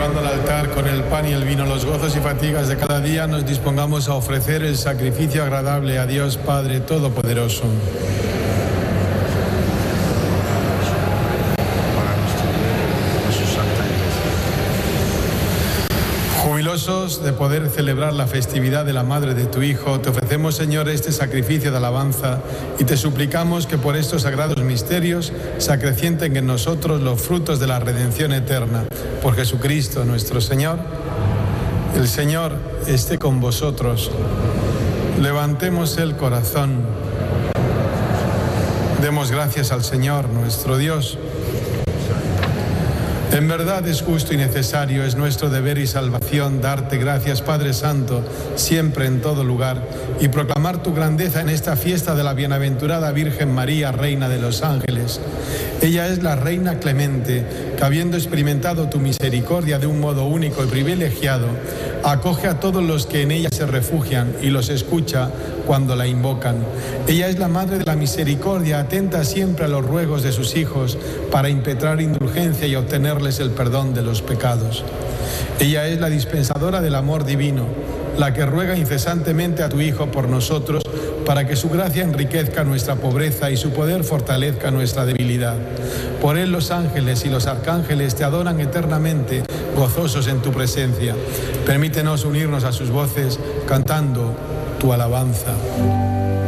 llevando al altar con el pan y el vino los gozos y fatigas de cada día, nos dispongamos a ofrecer el sacrificio agradable a Dios Padre Todopoderoso. Jubilosos de poder celebrar la festividad de la Madre de tu Hijo, te ofrecemos, Señor, este sacrificio de alabanza y te suplicamos que por estos sagrados misterios se acrecienten en nosotros los frutos de la redención eterna. Por Jesucristo nuestro Señor. El Señor esté con vosotros. Levantemos el corazón. Demos gracias al Señor nuestro Dios. En verdad es justo y necesario, es nuestro deber y salvación darte gracias, Padre Santo, siempre en todo lugar, y proclamar tu grandeza en esta fiesta de la bienaventurada Virgen María, Reina de los Ángeles. Ella es la Reina clemente, que habiendo experimentado tu misericordia de un modo único y privilegiado, acoge a todos los que en ella se refugian y los escucha cuando la invocan. Ella es la Madre de la Misericordia, atenta siempre a los ruegos de sus hijos para impetrar indulgencia y obtenerles el perdón de los pecados. Ella es la dispensadora del amor divino, la que ruega incesantemente a tu Hijo por nosotros para que su gracia enriquezca nuestra pobreza y su poder fortalezca nuestra debilidad. Por él los ángeles y los arcángeles te adoran eternamente, gozosos en tu presencia. Permítenos unirnos a sus voces cantando tu alabanza.